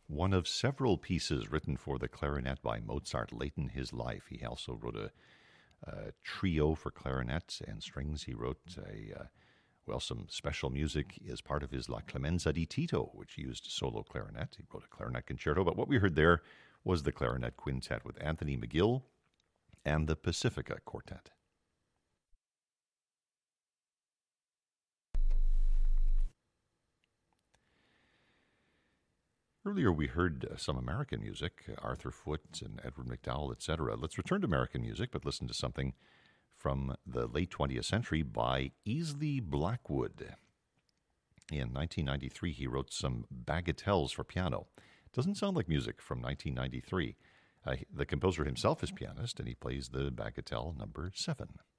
one of several pieces written for the clarinet by Mozart late in his life. He also wrote a trio for clarinet and strings. He wrote some special music as part of his La Clemenza di Tito, which he used solo clarinet. He wrote a clarinet concerto, but what we heard there was the clarinet quintet with Anthony McGill and the Pacifica Quartet. Earlier we heard some American music, Arthur Foote and Edward McDowell, etc. Let's return to American music, but listen to something from the late 20th century by Easley Blackwood. In 1993, he wrote some bagatelles for piano. Doesn't sound like music from 1993. The composer himself is pianist, and he plays the bagatelle number 7.